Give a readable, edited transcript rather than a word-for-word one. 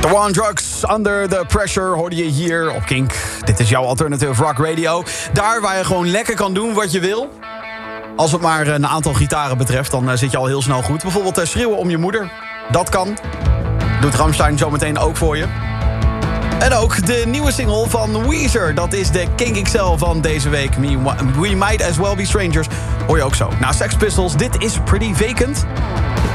The One Drugs, Under the Pressure, hoorde je hier op Kink. Dit is jouw Alternative Rock Radio. Daar waar je gewoon lekker kan doen wat je wil. Als het maar een aantal gitaren betreft, dan zit je al heel snel goed. Bijvoorbeeld schreeuwen om je moeder. Dat kan. Doet Rammstein zometeen ook voor je. En ook de nieuwe single van Weezer. Dat is de Kink XL van deze week. We Might As Well Be Strangers. Hoor je ook zo. Na Sex Pistols, dit is Pretty Vacant.